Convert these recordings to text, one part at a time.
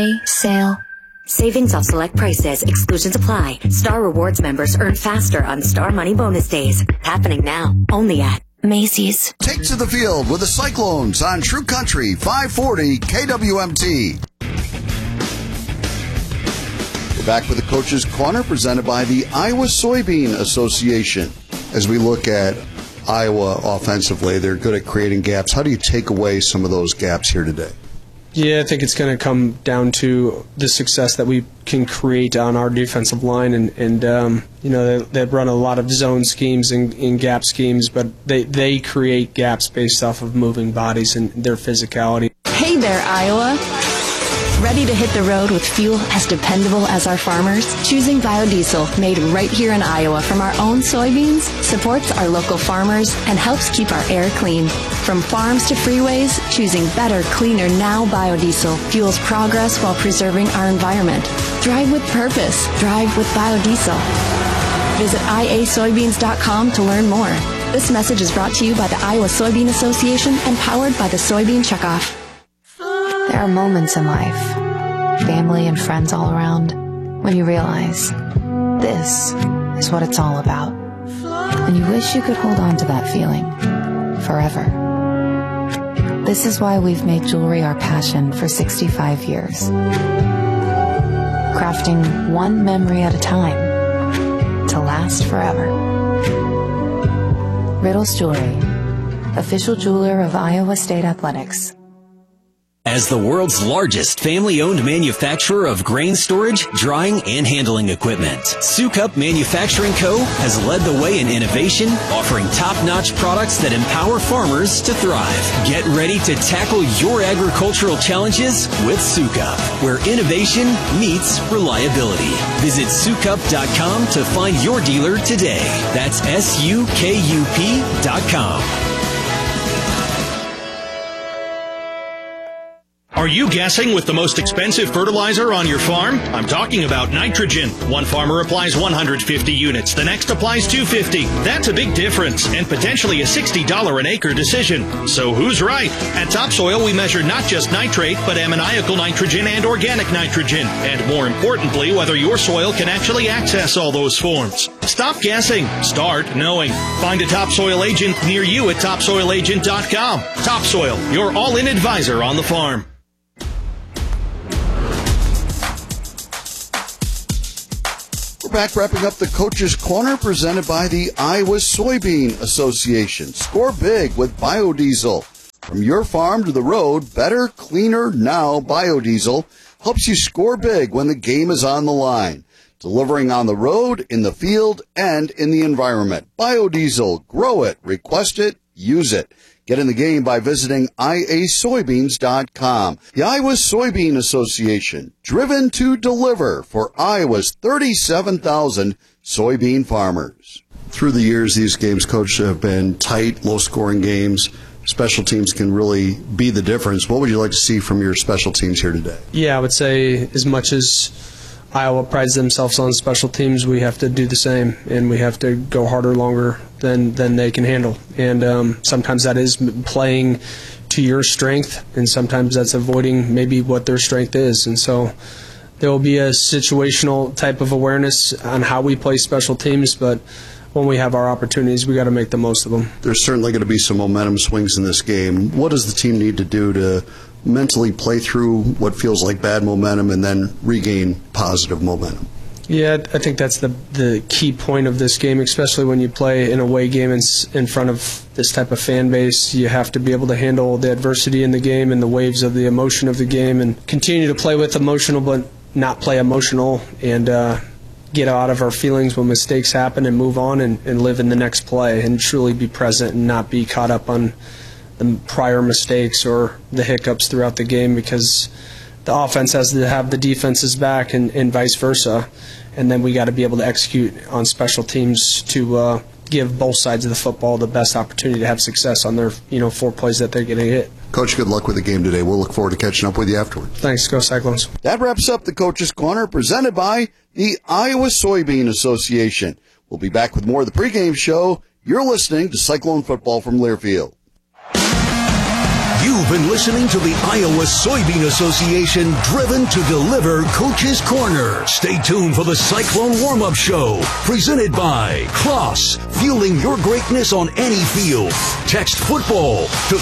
Sale. Savings off select prices. Exclusions apply. Star Rewards members earn faster on Star Money Bonus Days. Happening now. Only at Macy's. Take to the field with the Cyclones on True Country 540 KWMT. We're back with the Coach's Corner presented by the Iowa Soybean Association. As we look at Iowa offensively, they're good at creating gaps. How do you take away some of those gaps here today? Yeah, I think it's going to come down to the success that we can create on our defensive line, and they run a lot of zone schemes and gap schemes, but they create gaps based off of moving bodies and their physicality. Hey there, Iowa. Ready to hit the road with fuel as dependable as our farmers? Choosing biodiesel made right here in Iowa from our own soybeans supports our local farmers and helps keep our air clean. From farms to freeways, choosing better, cleaner now biodiesel fuels progress while preserving our environment. Drive with purpose. Drive with biodiesel. Visit iasoybeans.com to learn more. This message is brought to you by the Iowa Soybean Association and powered by the Soybean Checkoff. There are moments in life, family and friends all around, when you realize this is what it's all about. And you wish you could hold on to that feeling forever. This is why we've made jewelry our passion for 65 years. Crafting one memory at a time to last forever. Riddles Jewelry, official jeweler of Iowa State Athletics. As the world's largest family-owned manufacturer of grain storage, drying, and handling equipment, Sukup Manufacturing Co. has led the way in innovation, offering top-notch products that empower farmers to thrive. Get ready to tackle your agricultural challenges with Sukup, where innovation meets reliability. Visit Sukup.com to find your dealer today. That's SUKUP.com. Are you guessing with the most expensive fertilizer on your farm? I'm talking about nitrogen. One farmer applies 150 units. The next applies 250. That's a big difference and potentially a $60 an acre decision. So who's right? At Topsoil, we measure not just nitrate, but ammoniacal nitrogen and organic nitrogen. And more importantly, whether your soil can actually access all those forms. Stop guessing. Start knowing. Find a Topsoil agent near you at topsoilagent.com. Topsoil, your all-in advisor on the farm. Back wrapping up the Coach's Corner presented by the Iowa Soybean Association. Score big with biodiesel. From your farm to the road, better, cleaner, now biodiesel helps you score big when the game is on the line. Delivering on the road, in the field, and in the environment. Biodiesel. Grow it. Request it. Use it. Get in the game by visiting iasoybeans.com. The Iowa Soybean Association, driven to deliver for Iowa's 37,000 soybean farmers. Through the years, these games, Coach, have been tight, low-scoring games. Special teams can really be the difference. What would you like to see from your special teams here today? Yeah, I would say as much as Iowa prides themselves on special teams, we have to do the same, and we have to go harder, longer than they can handle. And sometimes that is playing to your strength, and sometimes that's avoiding maybe what their strength is. And so there will be a situational type of awareness on how we play special teams, but when we have our opportunities, we got to make the most of them. There's certainly going to be some momentum swings in this game. What does the team need to do to mentally play through what feels like bad momentum and then regain positive momentum? Yeah, I think that's the key point of this game, especially when you play an away game in front of this type of fan base. You have to be able to handle the adversity in the game and the waves of the emotion of the game and continue to play with emotional but not play emotional, and get out of our feelings when mistakes happen and move on and live in the next play and truly be present and not be caught up on the prior mistakes or the hiccups throughout the game, because the offense has to have the defense's back and vice versa. And then we got to be able to execute on special teams to give both sides of the football the best opportunity to have success on their 4 plays that they're going to hit. Coach, good luck with the game today. We'll look forward to catching up with you afterwards. Thanks. Go Cyclones. That wraps up the Coach's Corner presented by the Iowa Soybean Association. We'll be back with more of the pregame show. You're listening to Cyclone Football from Learfield. You've been listening to the Iowa Soybean Association, driven to deliver Coach's Corner. Stay tuned for the Cyclone Warm-Up Show, presented by Kloss, fueling your greatness on any field. Text football to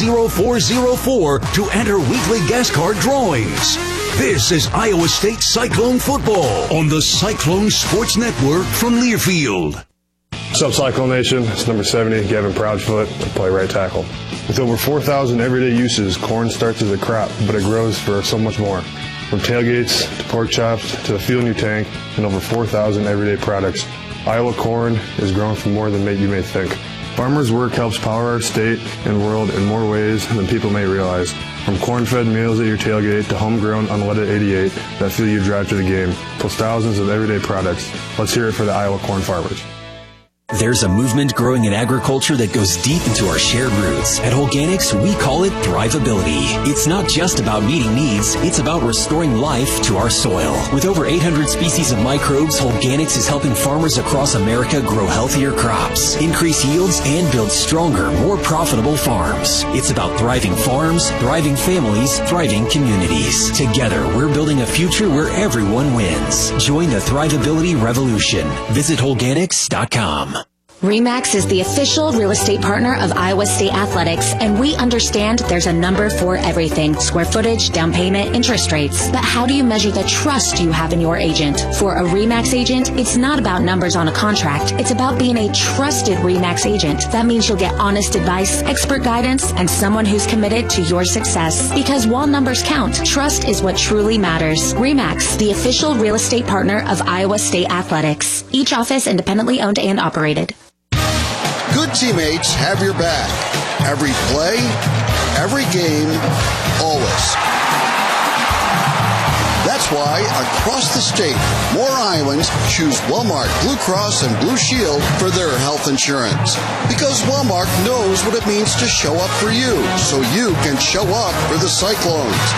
30404 to enter weekly gas card drawings. This is Iowa State Cyclone football on the Cyclone Sports Network from Learfield. What's up, Cyclone Nation? It's number 70, Gavin Proudfoot. I play right tackle. With over 4,000 everyday uses, corn starts as a crop, but it grows for so much more. From tailgates to pork chops to the fuel in your tank and over 4,000 everyday products, Iowa corn is grown for more than you may think. Farmers' work helps power our state and world in more ways than people may realize. From corn-fed meals at your tailgate to homegrown unleaded 88 that fuel you drive to the game, plus thousands of everyday products. Let's hear it for the Iowa corn farmers. There's a movement growing in agriculture that goes deep into our shared roots. At Holganics, we call it thrivability. It's not just about meeting needs, it's about restoring life to our soil. With over 800 species of microbes, Holganics is helping farmers across America grow healthier crops, increase yields, and build stronger, more profitable farms. It's about thriving farms, thriving families, thriving communities. Together, we're building a future where everyone wins. Join the thrivability revolution. Visit Holganics.com. RE/MAX is the official real estate partner of Iowa State Athletics, and we understand there's a number for everything: square footage, down payment, interest rates. But how do you measure the trust you have in your agent? For a RE/MAX agent, it's not about numbers on a contract. It's about being a trusted RE/MAX agent. That means you'll get honest advice, expert guidance, and someone who's committed to your success. Because while numbers count, trust is what truly matters. RE/MAX, the official real estate partner of Iowa State Athletics. Each office independently owned and operated. Good teammates have your back. Every play, every game, always. That's why across the state, more Iowans choose Wellmark Blue Cross and Blue Shield for their health insurance. Because Wellmark knows what it means to show up for you, so you can show up for the Cyclones.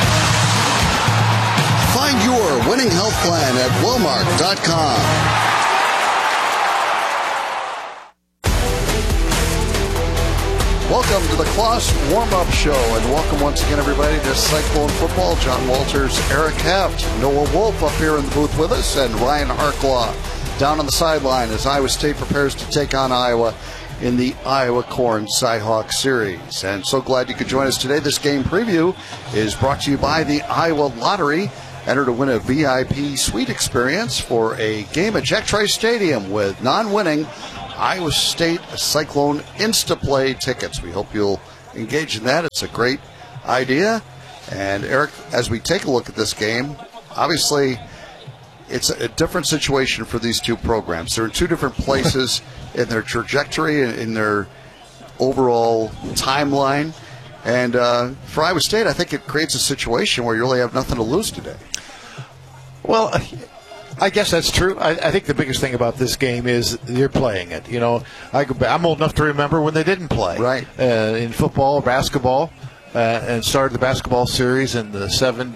Find your winning health plan at Wellmark.com. Welcome to the Kloss Warm-Up Show, and welcome once again, everybody, to Cyclone Football. John Walters, Eric Heft, Noah Wolf up here in the booth with us, and Ryan Harklaw down on the sideline as Iowa State prepares to take on Iowa in the Iowa Corn Cyhawk Series. And so glad you could join us today. This game preview is brought to you by the Iowa Lottery. Enter to win a VIP suite experience for a game at Jack Trice Stadium with non-winning Iowa State Cyclone Instaplay tickets. We hope you'll engage in that. It's a great idea. And Eric, as we take a look at this game, obviously it's a different situation for these two programs. They're in two different places in their trajectory and in their overall timeline. And for Iowa State, I think it creates a situation where you really have nothing to lose today. Well, I guess that's true. I think the biggest thing about this game is you're playing it. You know, I'm old enough to remember when they didn't play. Right. In football, basketball, and started the basketball series in the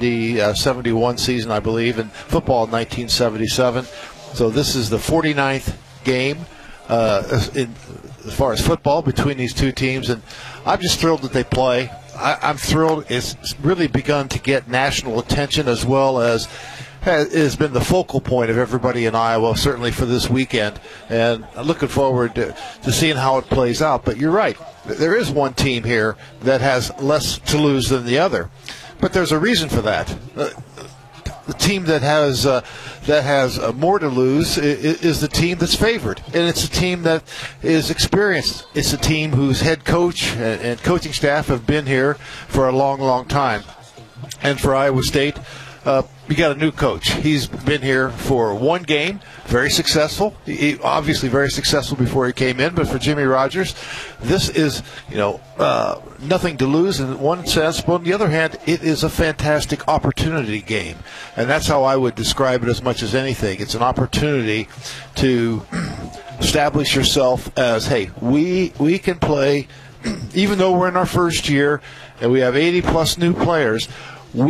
71 season, I believe, and football in 1977. So this is the 49th game as far as football between these two teams, and I'm just thrilled that they play. I'm thrilled it's really begun to get national attention, as well as has been the focal point of everybody in Iowa, certainly for this weekend, and I'm looking forward to seeing how it plays out. But you're right, there is one team here that has less to lose than the other, but there's a reason for that. The team that has more to lose is the team that's favored, and it's a team that is experienced. It's a team whose head coach and coaching staff have been here for a long, long time. And for Iowa State, we got a new coach. He's been here for one game, very successful. He obviously very successful before he came in, but for Jimmy Rogers, this is, nothing to lose in one sense, but on the other hand, it is a fantastic opportunity game. And that's how I would describe it as much as anything. It's an opportunity to establish yourself as, hey, we can play, even though we're in our first year and we have 80-plus new players, we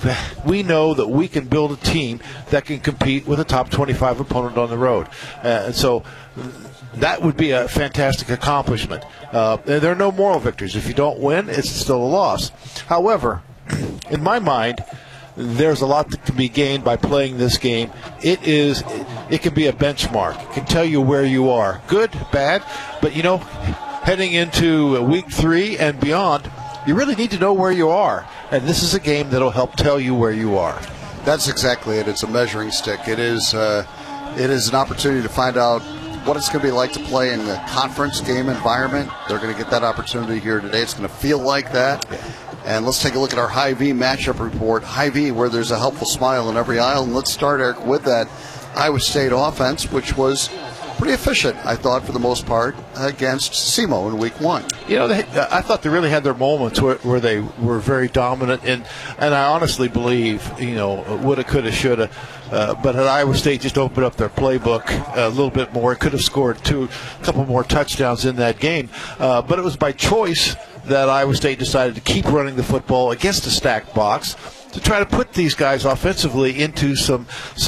we know that we can build a team that can compete with a top 25 opponent on the road. And so that would be a fantastic accomplishment. There are no moral victories. If you don't win, it's still a loss. However, in my mind, there's a lot that can be gained by playing this game. It can be a benchmark. It can tell you where you are. Good, bad, but heading into week 3 and beyond, you really need to know where you are. And this is a game that will help tell you where you are. That's exactly it. It's a measuring stick. It is an opportunity to find out what it's going to be like to play in the conference game environment. They're going to get that opportunity here today. It's going to feel like that. And let's take a look at our Hy-Vee matchup report. Hy-Vee, where there's a helpful smile in every aisle. And let's start, Eric, with that Iowa State offense, which was pretty efficient, I thought, for the most part, against SEMO in week 1. I thought they really had their moments where they were very dominant, and I honestly believe, woulda, coulda, shoulda, but had Iowa State just opened up their playbook a little bit more, it could have scored a couple more touchdowns in that game. But it was by choice that Iowa State decided to keep running the football against a stacked box to try to put these guys offensively into some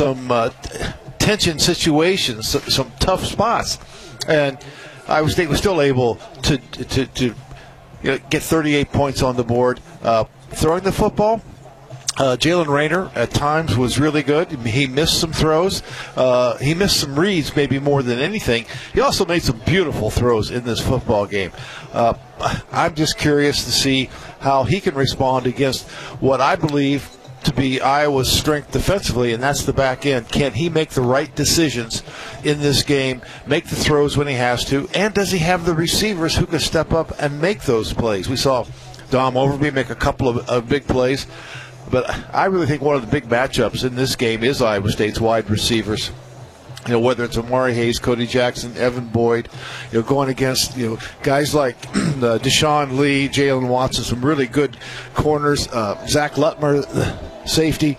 tension situations, some tough spots, and Iowa State was still able to get 38 points on the board. Throwing the football, Jalen Rayner at times was really good. He missed some throws. He missed some reads maybe more than anything. He also made some beautiful throws in this football game. I'm just curious to see how he can respond against what I believe to be Iowa's strength defensively, and that's the back end. Can he make the right decisions in this game, make the throws when he has to, and does he have the receivers who can step up and make those plays? We saw Dom Overby make a couple of big plays, but I really think one of the big matchups in this game is Iowa State's wide receivers. Whether it's Amari Hayes, Cody Jackson, Evan Boyd, going against, guys like Deshaun Lee, Jalen Watson, some really good corners, Zach Lutmer, safety,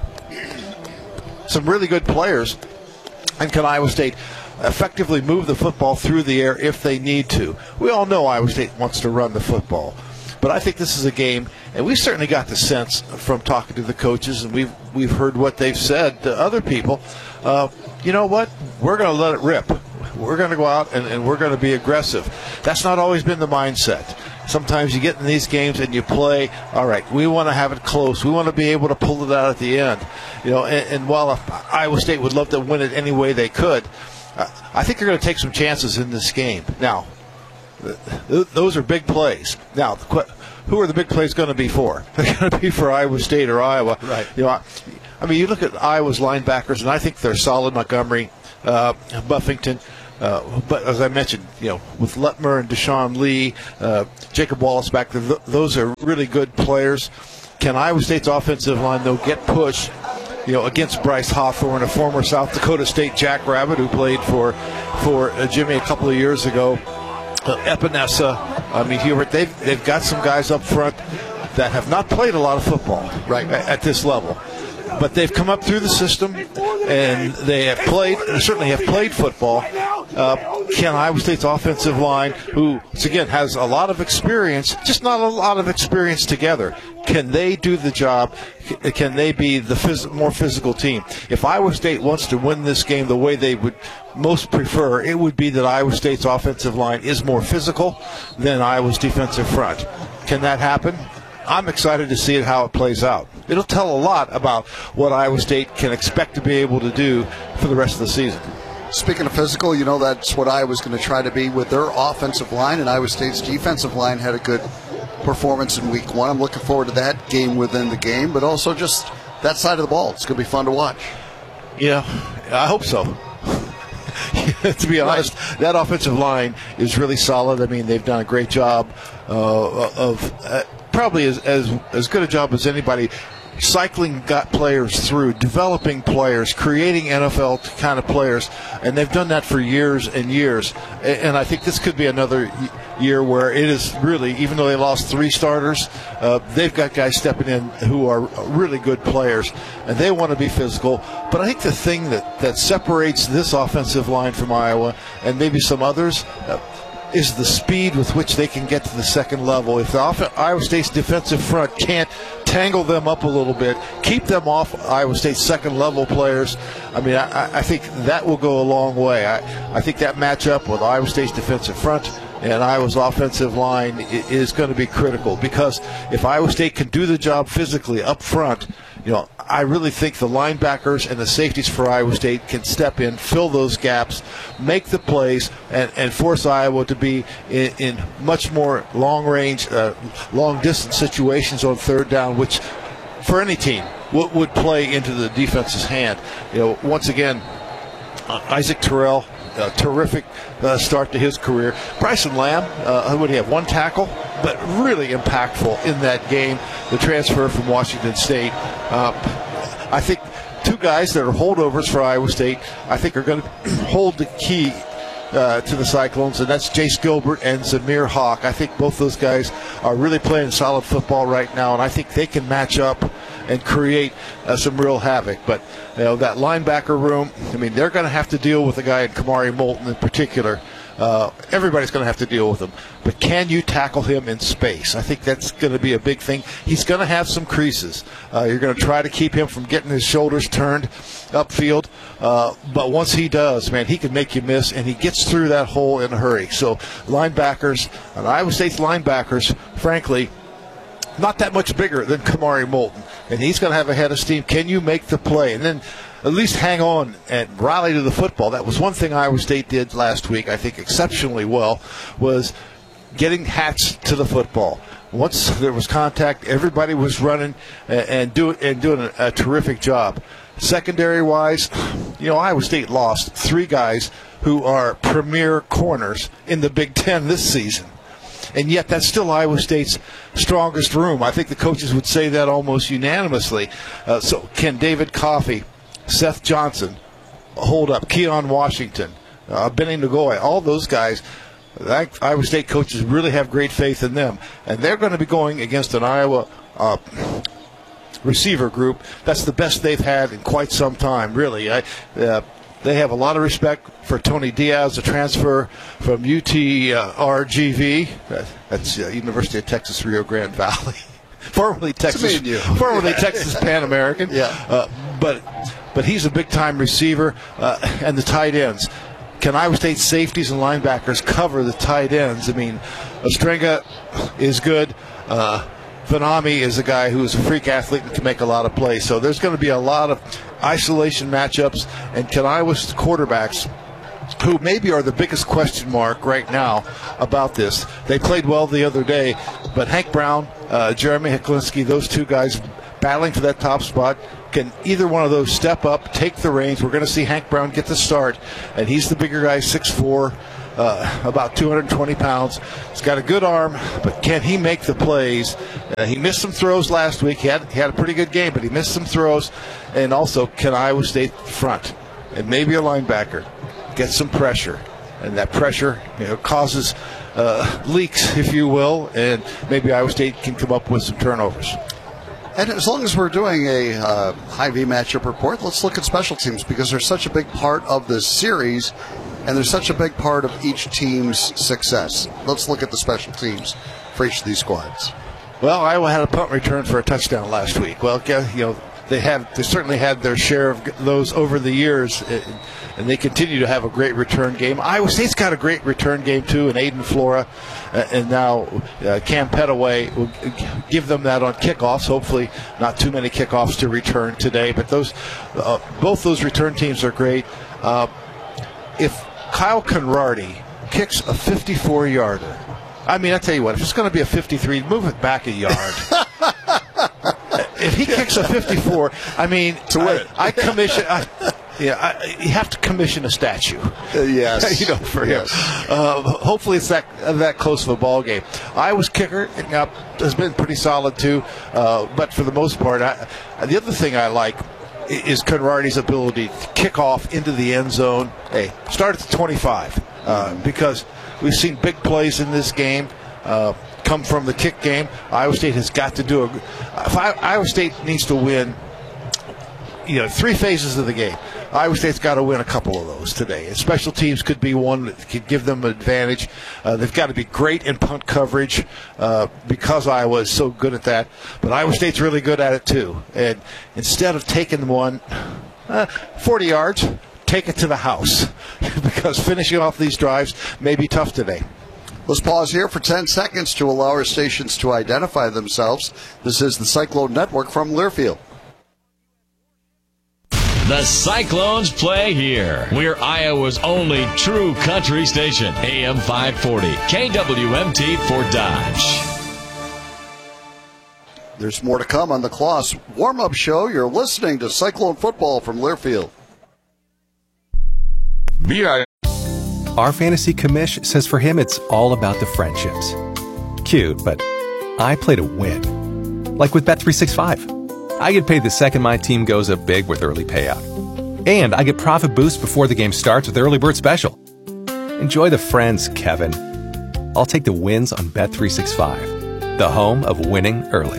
some really good players. And can Iowa State effectively move the football through the air if they need to? We all know Iowa State wants to run the football. But I think this is a game, and we certainly got the sense from talking to the coaches, and we've heard what they've said to other people. You know what? We're going to let it rip. We're going to go out and we're going to be aggressive. That's not always been the mindset. Sometimes you get in these games and you play, all right, we want to have it close. We want to be able to pull it out at the end. And while Iowa State would love to win it any way they could, I think they're going to take some chances in this game. Now, those are big plays. Now, who are the big plays going to be for? They're going to be for Iowa State or Iowa. Right. You look at Iowa's linebackers, and I think they're solid. Montgomery, Buffington, but as I mentioned, with Lutmer and Deshaun Lee, Jacob Wallace back there, those are really good players. Can Iowa State's offensive line, though, get pushed, against Bryce Hawthorne, a former South Dakota State Jackrabbit who played for Jimmy a couple of years ago, Epinesa, Hubert, they've got some guys up front that have not played a lot of football at this level. But they've come up through the system, and they certainly have played football. Can Iowa State's offensive line, who, again, has a lot of experience, just not a lot of experience together, can they do the job? Can they be the more physical team? If Iowa State wants to win this game the way they would most prefer, it would be that Iowa State's offensive line is more physical than Iowa's defensive front. Can that happen? I'm excited to see how it plays out. It'll tell a lot about what Iowa State can expect to be able to do for the rest of the season. Speaking of physical, that's what Iowa's going to try to be with their offensive line, and Iowa State's defensive line had a good performance in week 1. I'm looking forward to that game within the game, but also just that side of the ball. It's going to be fun to watch. Yeah, I hope so. To be honest, that offensive line is really solid. They've done a great job of probably as good a job as anybody cycling players through, developing players, creating NFL kind of players, and they've done that for years and years. And I think this could be another year where it is really, even though they lost 3 starters, they've got guys stepping in who are really good players, and they want to be physical. But I think the thing that separates this offensive line from Iowa and maybe some others, is the speed with which they can get to the second level. If Iowa State's defensive front can't tangle them up a little bit, keep them off Iowa State's second level players, I mean, I think that will go a long way. I think that matchup with Iowa State's defensive front and Iowa's offensive line is going to be critical, because if Iowa State can do the job physically up front, I really think the linebackers and the safeties for Iowa State can step in, fill those gaps, make the plays, and force Iowa to be in much more long-range, long-distance situations on third down, which for any team would play into the defense's hand. Once again, Isaac Terrell, a terrific start to his career. Bryson Lamb, what do you have, 1 tackle, but really impactful in that game, the transfer from Washington State. I think 2 guys that are holdovers for Iowa State, I think are going to hold the key to the Cyclones, and that's Jace Gilbert and Zamir Hawk. I think both those guys are really playing solid football right now, and I think they can match up and create some real havoc. But that linebacker room, I mean, they're going to have to deal with a guy in Kamari Moulton in particular. Everybody's going to have to deal with him. But can you tackle him in space? I think that's going to be a big thing. He's going to have some creases. You're going to try to keep him from getting his shoulders turned upfield. But once he does, man, he can make you miss, and he gets through that hole in a hurry. So linebackers, and Iowa State's linebackers, frankly, not that much bigger than Kamari Moulton. And he's going to have a head of steam. Can you make the play? And then at least hang on and rally to the football. That was one thing Iowa State did last week, I think exceptionally well, was getting Hatch to the football. Once there was contact, everybody was running and doing a terrific job. Secondary-wise, Iowa State lost 3 guys who are premier corners in the Big Ten this season. And yet that's still Iowa State's strongest room. I think the coaches would say that almost unanimously. So can David Coffey, Seth Johnson hold up, Keon Washington, Benny Nagoya, all those guys, Iowa State coaches really have great faith in them. And they're going to be going against an Iowa receiver group that's the best they've had in quite some time, really. They have a lot of respect for Tony Diaz, a transfer from UTRGV. That's University of Texas Rio Grande Valley, formerly Texas Pan American. Yeah. But he's a big-time receiver, and the tight ends. Can Iowa State safeties and linebackers cover the tight ends? I mean, Ostrenga is good. Vanami is a guy who is a freak athlete and can make a lot of plays. So there's going to be a lot of isolation matchups. And can Iowa's quarterbacks, who maybe are the biggest question mark right now about this, they played well the other day, but Hank Brown, Jeremy Heklinski, those 2 guys battling for that top spot, can either one of those step up, take the reins? We're going to see Hank Brown get the start, and he's the bigger guy, 6'4", about 220 pounds. He's got a good arm, but can he make the plays? He missed some throws last week. He had a pretty good game, but he missed some throws. And also, can Iowa State front and maybe a linebacker get some pressure? And that pressure causes leaks, if you will, and maybe Iowa State can come up with some turnovers. And as long as we're doing a Hy-Vee matchup report, let's look at special teams, because they're such a big part of this series, and they're such a big part of each team's success. Let's look at the special teams for each of these squads. Well, Iowa had a punt return for a touchdown last week. Well, they certainly had their share of those over the years, and they continue to have a great return game. Iowa State's got a great return game too, and Aiden Flora, and now Cam Petaway will give them that on kickoffs. Hopefully, not too many kickoffs to return today, but both those return teams are great. If Kyle Conradi kicks a 54-yarder, I mean, I tell you what, if it's going to be a 53, move it back a yard. If he kicks a 54, I mean, to win it, you have to commission a statue. Yes, for him. Hopefully, it's that close of a ball game. Iowa's kicker has been pretty solid too, but for the most part, the other thing I like is Conradi's ability to kick off into the end zone. Hey, start at the 25, because we've seen big plays in this game come from the kick game. Iowa State has got to do if Iowa State needs to win three phases of the game. Iowa State's got to win a couple of those today. And special teams could be one that could give them an advantage. They've got to be great in punt coverage because Iowa is so good at that. But Iowa State's really good at it too. And instead of taking one 40 yards, take it to the house because finishing off these drives may be tough today. Let's pause here for 10 seconds to allow our stations to identify themselves. This is the Cyclone Network from Learfield. The Cyclones play here. We're Iowa's only true country station. AM 540, KWMT for Dodge. There's more to come on the Kloss warm-up show. You're listening to Cyclone Football from Learfield. Our fantasy commish says for him it's all about the friendships. Cute, but I play to win. Like with Bet365. I get paid the second my team goes up big with early payout. And I get profit boost before the game starts with Early Bird Special. Enjoy the friends, Kevin. I'll take the wins on Bet365, the home of winning early.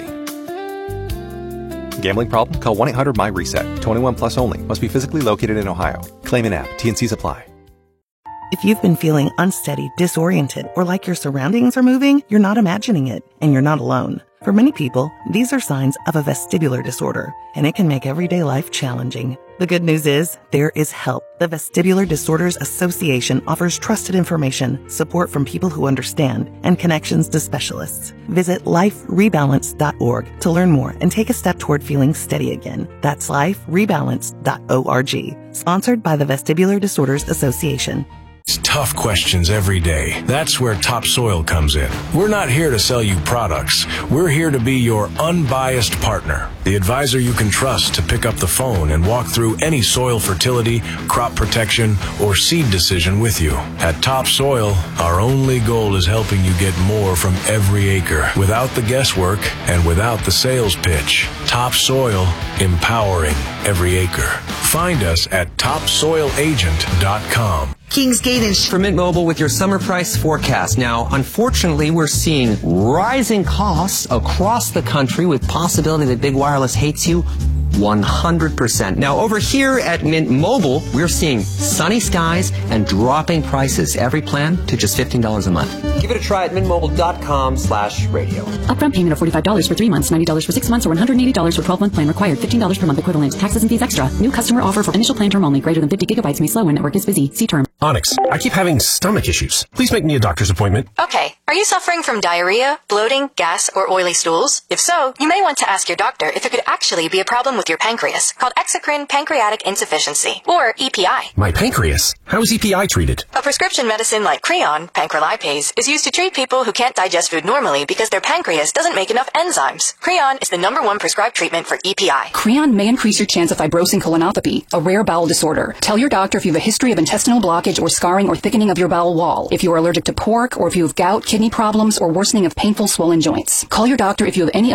Gambling problem? Call 1-800-MY-RESET. 21 plus only. Must be physically located in Ohio. Claim an app. T&Cs apply. If you've been feeling unsteady, disoriented, or like your surroundings are moving, you're not imagining it, and you're not alone. For many people, these are signs of a vestibular disorder, and it can make everyday life challenging. The good news is, there is help. The Vestibular Disorders Association offers trusted information, support from people who understand, and connections to specialists. Visit liferebalance.org to learn more and take a step toward feeling steady again. That's liferebalance.org. Sponsored by the Vestibular Disorders Association. Tough questions every day. That's where Topsoil comes in. We're not here to sell you products. We're here to be your unbiased partner, the advisor you can trust to pick up the phone and walk through any soil fertility, crop protection, or seed decision with you. At Topsoil, our only goal is helping you get more from every acre without the guesswork and without the sales pitch. Topsoil, empowering every acre. Find us at topsoilagent.com. Kingsgate is for Mint Mobile with your summer price forecast. Now, unfortunately, we're seeing rising costs across the country with possibility that big wireless hates you 100%. Now, over here at Mint Mobile, we're seeing sunny skies and dropping prices. Every plan to just $15 a month. Give it a try at mintmobile.com/radio. Upfront payment of $45 for 3 months, $90 for 6 months, or $180 for 12-month plan required. $15 per month equivalent. Taxes and fees extra. New customer offer for initial plan term only. Greater than 50 gigabytes may slow when network is busy. See term. Onyx, I keep having stomach issues. Please make me a doctor's appointment. Okay. Are you suffering from diarrhea, bloating, gas, or oily stools? If so, you may want to ask your doctor if it could actually be a problem with your pancreas, called exocrine pancreatic insufficiency, or EPI. My pancreas? How is EPI treated? A prescription medicine like Creon, pancrelipase, is used to treat people who can't digest food normally because their pancreas doesn't make enough enzymes. Creon is the #1 prescribed treatment for EPI. Creon may increase your chance of fibrosing colonopathy, a rare bowel disorder. Tell your doctor if you have a history of intestinal blockage or scarring or thickening of your bowel wall, if you are allergic to pork, or if you have gout, kidney problems, or worsening of painful swollen joints. Call your doctor if you have any